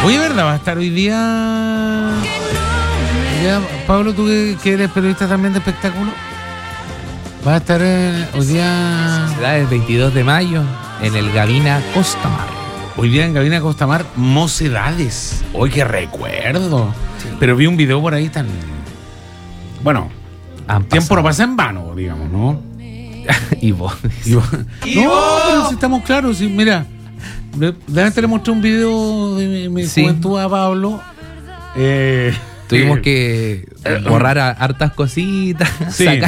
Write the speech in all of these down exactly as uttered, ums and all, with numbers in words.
Oye, ¿verdad? Va a estar hoy día... Ya, Pablo, tú que, que eres periodista también de espectáculo, va a estar eh, hoy día... Será el veintidós de mayo en el Gavina Costa Mar. Hoy día en Gavina Costa Mar, Mocedades. Hoy qué recuerdo. Sí. Pero vi un video por ahí tan... Bueno, Han tiempo pasado. no pasa en vano, digamos, ¿no? Y vos. Y vos- no, pero si estamos claros, sí, mira. De antes le mostré un video de mi, mi Sí. juventud a Pablo. Eh, Tuvimos eh, que borrar a hartas cositas. Sí. Sacar.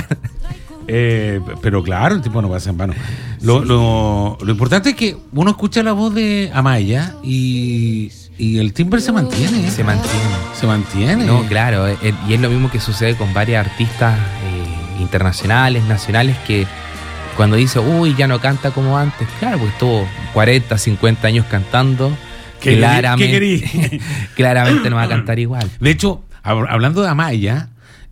Eh, pero claro, el tiempo no pasa en vano. Lo, lo, lo importante es que uno escucha la voz de Amaya y, y el timbre se mantiene. ¿eh? Se mantiene. Se mantiene. No, claro. eh, Y es lo mismo que sucede con varias artistas eh, internacionales, nacionales, que cuando dice, uy, ya no canta como antes. Claro, pues estuvo cuarenta, cincuenta años cantando. ¿Qué querí- claramente, qué querí? claramente no va a cantar igual. De hecho, hab- hablando de Amaya,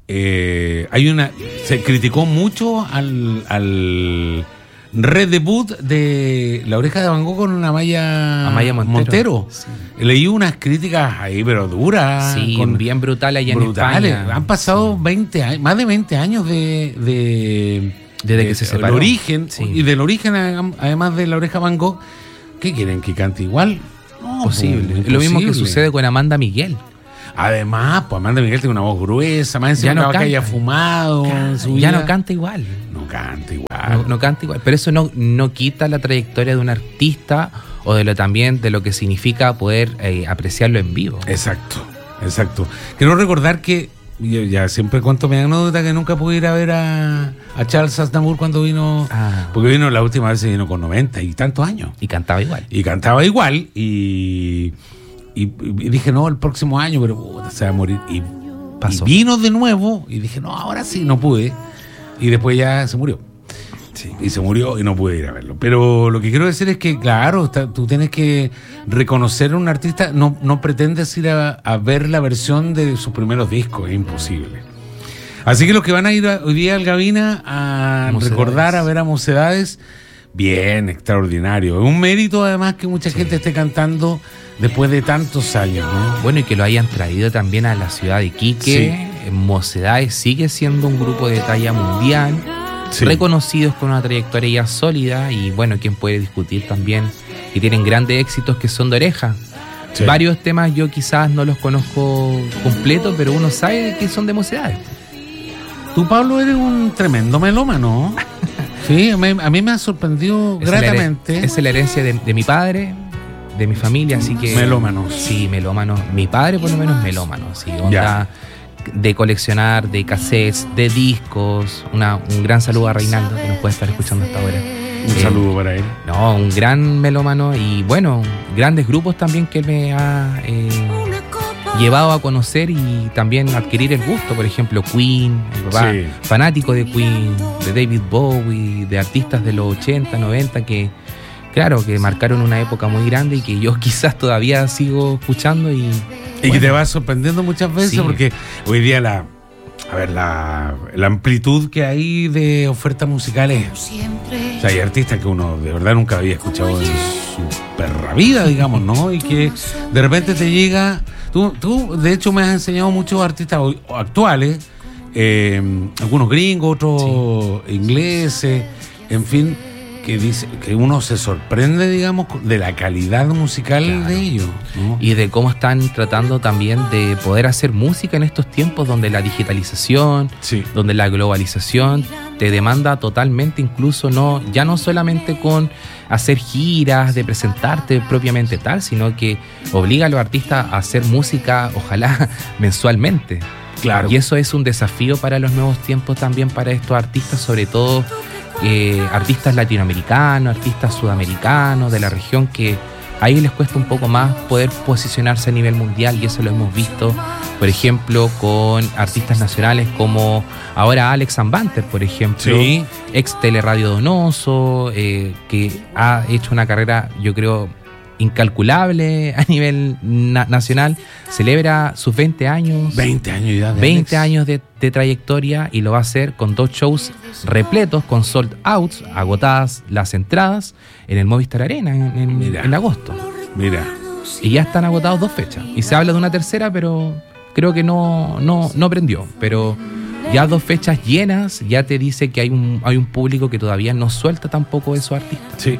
eh, hay una. Se criticó mucho al, al redebut de La Oreja de Van Gogh con Amaya, Amaya Montero. Montero. Sí. Leí unas críticas ahí, pero duras. Sí, con- bien brutal allá brutales. en España. Han pasado veinte años, más de veinte años de. de Desde de- que se del separó. origen. Sí. Y del origen, además de La Oreja Van Gogh. ¿Qué quieren? ¿Que cante igual? No, Posible. pues, Lo mismo que imposible. sucede con Amanda Miguel. Además, pues Amanda Miguel tiene una voz gruesa, más encima Ya no no que canta. haya fumado en su Ya vida. no canta igual. No canta igual. No, no canta igual. Pero eso no, no quita la trayectoria de un artista o de lo también de lo que significa poder eh, apreciarlo en vivo. Exacto, exacto. Quiero recordar que yo ya siempre cuento mi anécdota que nunca pude ir a ver a, a Charles Aznavour cuando vino, Ah. porque vino la última vez, se vino con noventa y tantos años. Y cantaba igual. Y cantaba igual y, y, y dije, no, el próximo año, pero puta, se va a morir. Y, Pasó. y vino de nuevo y dije, no, ahora sí, no pude. Y después ya se murió. Sí, y se murió y no pude ir a verlo. Pero lo que quiero decir es que, claro, está- tú tienes que reconocer a un artista, no, no pretendes ir a, a ver la versión de sus primeros discos, es imposible. Así que los que van a ir a- hoy día al Gavina a Mocedades. recordar, a ver a Mocedades, bien, extraordinario. Es un mérito además que mucha Sí. gente esté cantando después de tantos años, ¿no? Bueno, y que lo hayan traído también a la ciudad de Iquique. Mocedades sigue siendo un grupo de talla mundial, Sí. reconocidos con una trayectoria ya sólida, y bueno, quien puede discutir también que tienen grandes éxitos que son de oreja. Sí. Varios temas yo quizás no los conozco completos, pero uno sabe que son de Mocedades. Tú, Pablo, eres un tremendo melómano. Sí, a mí, a mí me ha sorprendido Esa es la her- gratamente. Esa es la herencia de, de mi padre, de mi familia, así que... Melómanos. Sí, melómanos. Mi padre por lo menos melómano, sí, onda Ya. de coleccionar, de cassettes, de discos. Una, un gran saludo a Reinaldo, que nos puede estar escuchando hasta ahora. Un Eh, saludo para él. No, un gran melómano y bueno, grandes grupos también que él me ha eh, llevado a conocer y también adquirir el gusto. Por ejemplo, Queen, mi papá, Sí. fanático de Queen, de David Bowie, de artistas de los ochenta, noventa que, claro, que marcaron una época muy grande y que yo quizás todavía sigo escuchando y... Y que te va sorprendiendo muchas veces Sí. porque hoy día la, a ver, la, la amplitud que hay de ofertas musicales. O sea, hay artistas que uno de verdad nunca había escuchado en su perra vida, digamos, ¿no? Y que de repente te llega... Tú, tú de hecho, me has enseñado muchos artistas hoy- actuales, eh, algunos gringos, otros ingleses, en fin, que dice que uno se sorprende, digamos, de la calidad musical Claro. de ellos, ¿no? Y de cómo están tratando también de poder hacer música en estos tiempos donde la digitalización, Sí. donde la globalización te demanda totalmente, incluso no, ya no solamente con hacer giras, de presentarte propiamente tal, sino que obliga a los artistas a hacer música, ojalá mensualmente. Claro. Y eso es un desafío para los nuevos tiempos también para estos artistas, sobre todo eh, artistas latinoamericanos, artistas sudamericanos de la región, que a ellos les cuesta un poco más poder posicionarse a nivel mundial, y eso lo hemos visto, por ejemplo, con artistas nacionales como ahora Alex Ambanter, por ejemplo, Sí. ex Teleradio Donoso, eh, que ha hecho una carrera, yo creo, incalculable a nivel na- nacional, celebra sus veinte años. veinte años ya de veinte Alex. años de, de trayectoria, y lo va a hacer con dos shows repletos, con sold outs, agotadas las entradas en el Movistar Arena en, en- Mira. en agosto. Mira. y ya están agotados dos fechas. Y se habla de una tercera, pero creo que no, no, no prendió. Pero ya dos fechas llenas, ya te dice que hay un, hay un público que todavía no suelta tampoco esos artistas. Sí.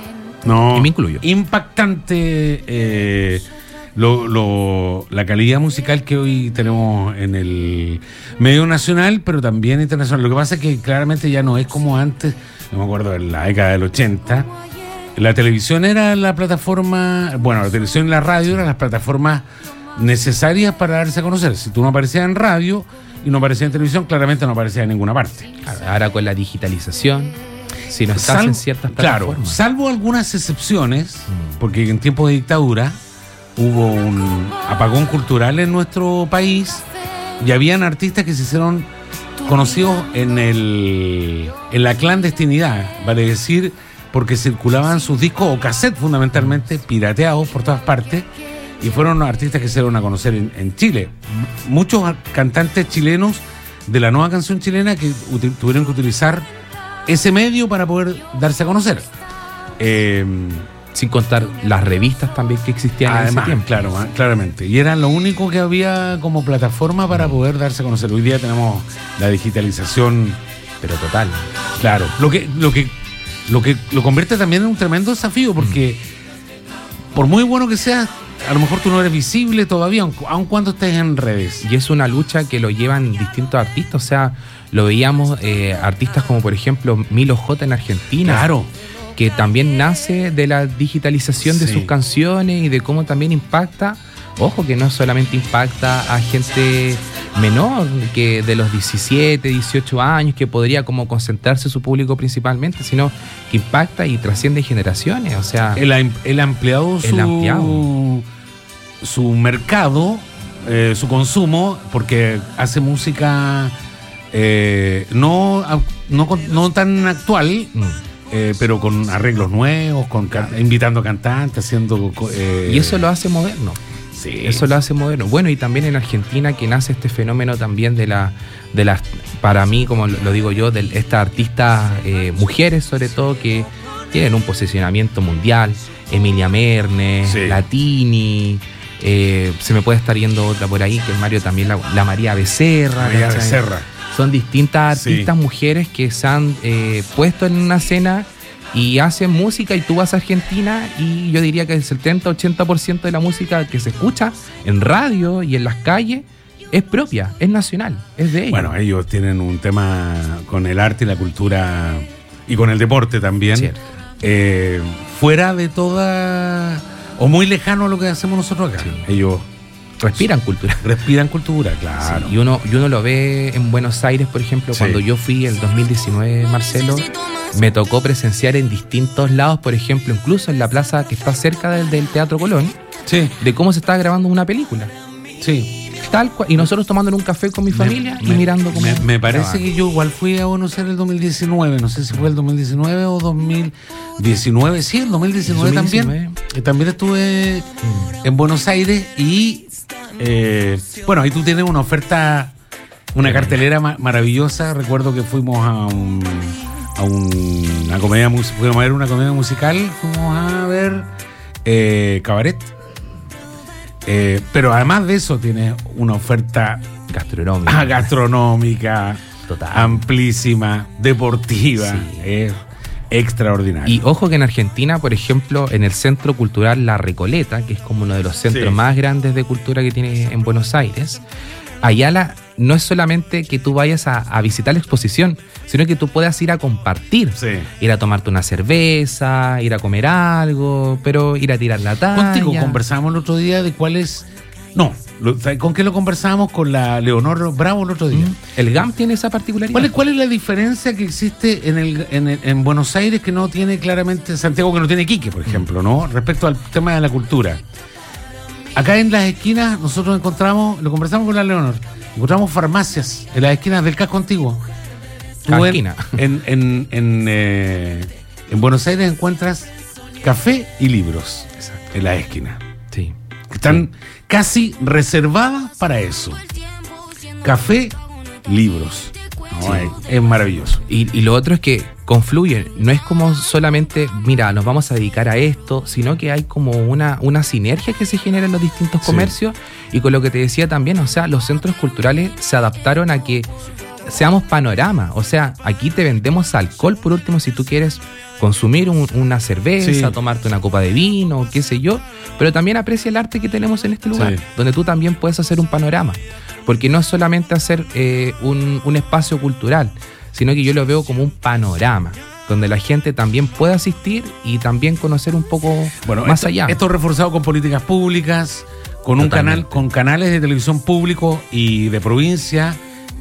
No, y me incluyo. Impactante eh, lo, lo, la calidad musical que hoy tenemos en el medio nacional, pero también internacional. Lo que pasa es que claramente ya no es como antes. No me acuerdo, en la década del ochenta, la televisión era la plataforma, bueno, la televisión y la radio eran las plataformas necesarias para darse a conocer. Si tú no aparecías en radio y no aparecías en televisión, claramente no aparecías en ninguna parte. Ahora con la digitalización, si no estás Salvo, en ciertas plataformas. Claro, salvo algunas excepciones, porque en tiempos de dictadura hubo un apagón cultural en nuestro país y habían artistas que se hicieron conocidos en el en la clandestinidad, vale decir, porque circulaban sus discos o cassettes fundamentalmente pirateados por todas partes, y fueron artistas que se dieron a conocer en, en Chile. Muchos cantantes chilenos de la nueva canción chilena que util, tuvieron que utilizar ese medio para poder darse a conocer. Eh, Sin contar las revistas también que existían además, en ese tiempo. Claro, claramente. Y era lo único que había como plataforma para poder darse a conocer. Hoy día tenemos la digitalización, pero total. Claro. Lo que, lo que, lo que lo convierte también en un tremendo desafío, porque mm. por muy bueno que seas, a lo mejor tú no eres visible todavía, aun, aun cuando estés en redes. Y es una lucha que lo llevan distintos artistas. O sea, lo veíamos eh, artistas como por ejemplo Milo J en Argentina. Claro. Que también nace de la digitalización de sí. sus canciones y de cómo también impacta, ojo, que no solamente impacta a gente menor, que de los diecisiete, dieciocho años, que podría como concentrarse su público principalmente, sino que impacta y trasciende generaciones, o sea... El, el ampliado su, el ampliado. su mercado, eh, su consumo, porque hace música eh, no, no, no tan actual, mm. Eh, pero con arreglos nuevos, con can- invitando cantantes, haciendo... Eh... Y eso lo hace moderno. Sí. Eso lo hace moderno. Bueno, y también en Argentina que nace este fenómeno también de la... de las para mí, como lo digo yo, de estas artistas eh, mujeres sobre todo, que tienen un posicionamiento mundial. Emilia Mernes, sí. Latini... Eh, se me puede estar yendo otra por ahí, que es Mario también, la, la María Becerra. María Becerra. Son distintas artistas sí. mujeres que se han eh, puesto en una escena y hacen música, y tú vas a Argentina y yo diría que el setenta a ochenta por ciento de la música que se escucha en radio y en las calles es propia, es nacional, es de ellos. Bueno, ellos tienen un tema con el arte y la cultura y con el deporte también, eh, fuera de toda, o muy lejano a lo que hacemos nosotros acá. Sí. Ellos respiran cultura. Respiran cultura, claro. Sí, y, uno, y uno lo ve en Buenos Aires, por ejemplo, sí. cuando yo fui el dos mil diecinueve, Marcelo, me tocó presenciar en distintos lados, por ejemplo, incluso en la plaza que está cerca del, del Teatro Colón, sí. de cómo se estaba grabando una película. Sí. Tal cual, y nosotros tomando un café con mi familia me, y me, mirando cómo... Me, me parece graban. Que yo igual fui a Buenos Aires el dos mil diecinueve, no sé si fue el dos mil diecinueve o dos mil diecinueve, sí, el dos mil diecinueve, dos mil diecinueve. También. Y también estuve mm. en Buenos Aires y... Eh, bueno, ahí tú tienes una oferta, una cartelera ma- maravillosa. Recuerdo que fuimos a un, a un, una comedia musical, fuimos a ver una comedia musical, fuimos a ver eh, Cabaret. Eh, pero además de eso tienes una oferta gastronómica, gastronómica, total, amplísima, deportiva, sí. eh, extraordinario. Y ojo que en Argentina, por ejemplo, en el Centro Cultural La Recoleta, que es como uno de los centros sí. más grandes de cultura que tiene en Buenos Aires, allá la, no es solamente que tú vayas a, a visitar la exposición, sino que tú puedas ir a compartir, sí. ir a tomarte una cerveza, ir a comer algo, pero ir a tirar la talla. Contigo conversábamos el otro día de cuál es... No, lo, ¿con qué lo conversábamos? Con la Leonor Bravo el otro día. Mm. El G A M tiene esa particularidad. ¿Cuál es, cuál es la diferencia que existe en, el, en, el, en Buenos Aires que no tiene claramente Santiago, que no tiene Iquique, por ejemplo, ¿no? Respecto al tema de la cultura. Acá en las esquinas nosotros encontramos, lo conversamos con la Leonor, encontramos farmacias en las esquinas del casco antiguo. Cada esquina. En, en, en, eh, en Buenos Aires encuentras café y libros. Exacto. En las esquinas. Sí. Están sí. casi reservadas para eso. Café, libros. No, sí. es, es maravilloso. Y, y lo otro es que confluyen. No es como solamente, mira, nos vamos a dedicar a esto, sino que hay como una, una sinergia que se genera en los distintos sí. comercios. Y con lo que te decía también, o sea, los centros culturales se adaptaron a que seamos panorama. O sea, aquí te vendemos alcohol, por último, si tú quieres consumir un, una cerveza, sí. tomarte una copa de vino, qué sé yo, pero también aprecia el arte que tenemos en este lugar, sí. donde tú también puedes hacer un panorama. Porque no es solamente hacer eh, un, un espacio cultural, sino que yo lo veo como un panorama, donde la gente también puede asistir y también conocer un poco bueno, más esto, allá. Esto reforzado con políticas públicas, con un canal, con canales de televisión público y de provincia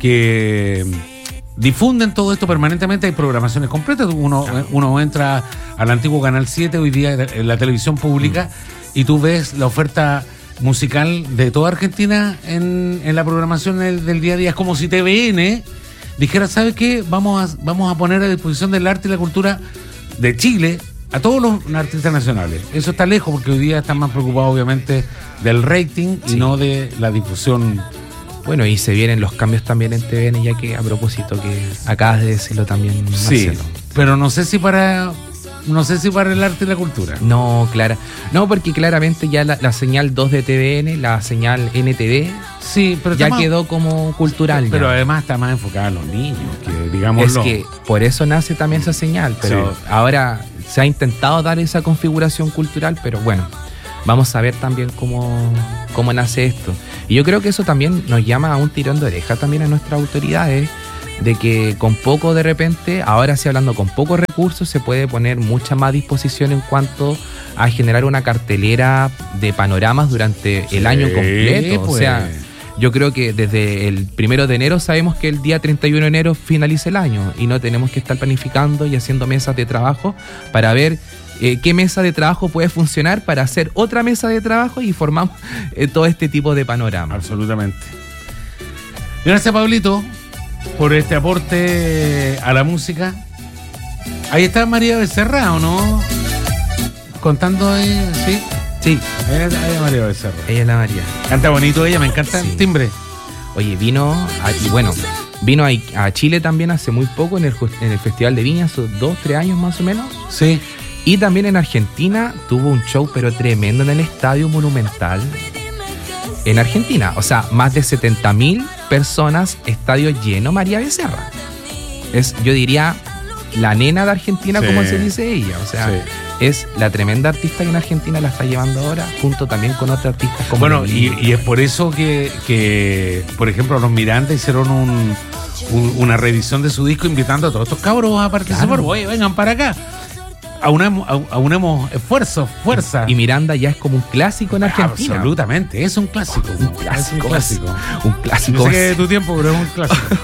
que difunden todo esto permanentemente. Hay programaciones completas. Uno, ah. uno entra al antiguo Canal siete hoy día en la televisión pública mm. y tú ves la oferta musical de toda Argentina en, en la programación del, del día a día. Es como si T V N dijera, ¿sabes qué? Vamos a, vamos a poner a disposición del arte y la cultura de Chile a todos los artistas nacionales. Eso está lejos porque hoy día están más preocupados obviamente del rating sí. y no de la difusión. Bueno, y se vienen los cambios también en T V N, ya que a propósito que acabas de decirlo también, Marcelo. Sí, pero no sé si para... No sé si para el arte y la cultura. No, clara. No, porque claramente ya la, la señal dos de T V N, la señal N T V, sí, pero ya más, quedó como cultural. Pero ya. además está más enfocada a los niños, que digámoslo. Es que por eso nace también esa señal, pero sí. ahora se ha intentado dar esa configuración cultural, pero bueno, vamos a ver también cómo, cómo nace esto. Y yo creo que eso también nos llama a un tirón de oreja también a nuestras autoridades, de que con poco de repente, ahora sí hablando con pocos recursos, se puede poner mucha más disposición en cuanto a generar una cartelera de panoramas durante el sí, año completo. Pues. O sea, yo creo que desde el primero de enero sabemos que el día treinta y uno de enero finaliza el año y no tenemos que estar planificando y haciendo mesas de trabajo para ver eh, qué mesa de trabajo puede funcionar para hacer otra mesa de trabajo y formamos eh, todo este tipo de panorama. Absolutamente. Gracias, Pablito, por este aporte a la música. Ahí está María Becerra, ¿o no? Contando ahí, ¿sí? Sí. Ella es María Becerra. Ella es la María. Canta bonito ella, me encanta sí. el timbre. Oye, vino, a, y bueno, vino a, a Chile también hace muy poco en el, en el Festival de Viña, hace dos, tres años más o menos. Sí. Y también en Argentina tuvo un show, pero tremendo, en el Estadio Monumental. En Argentina, o sea, más de setenta mil personas, estadio lleno, María Becerra. Es, yo diría, la nena de Argentina, sí. como se dice ella. O sea, sí. es la tremenda artista que en Argentina la está llevando ahora, junto también con otros artistas como... Bueno, y, y es por eso que, que, por ejemplo, los Miranda hicieron un, un, una revisión de su disco invitando a todos estos cabros a participar. Claro. Oye, vengan para acá. Aunemos, aunemos esfuerzo, fuerza. Y Miranda ya es como un clásico en Argentina. Absolutamente, es un clásico. Un clásico. Un clásico. Un clásico. No sé qué de tu tiempo, pero es un clásico.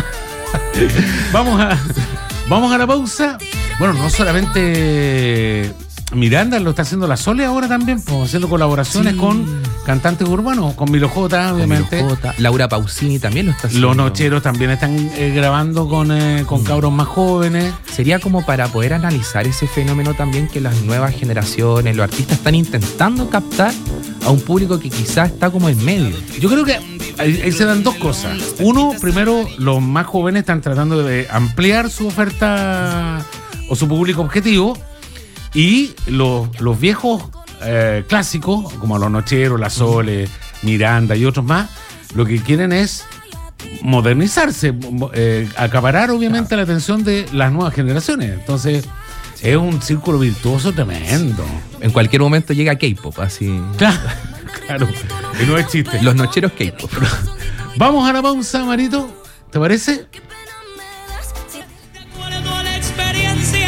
vamos, a, vamos a la pausa. Bueno, no solamente Miranda, lo está haciendo la Sole ahora también, pues, haciendo colaboraciones sí. con cantantes urbanos, con Milo J, obviamente. Milo J. Laura Pausini también lo está haciendo. Los Nocheros también están eh, grabando con, eh, con mm. cabros más jóvenes. Sería como para poder analizar ese fenómeno también que las nuevas generaciones, los artistas están intentando captar a un público que quizás está como en medio. Yo creo que ahí, ahí se dan dos cosas. Uno, primero, los más jóvenes están tratando de ampliar su oferta o su público objetivo. Y los, los viejos eh, clásicos, como los Nocheros, la Sole, Miranda y otros más, lo que quieren es modernizarse, eh, acaparar obviamente claro. la atención de las nuevas generaciones. Entonces, sí. es un círculo virtuoso tremendo. En cualquier momento llega K-pop, así. Claro, claro. Y no es chiste. Los Nocheros K-pop. Vamos a la pausa, Marito. ¿Te parece?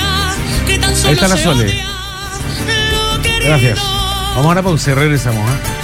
Ahí está la Sole. Gracias. Vamos a la pausa y regresamos, ¿eh?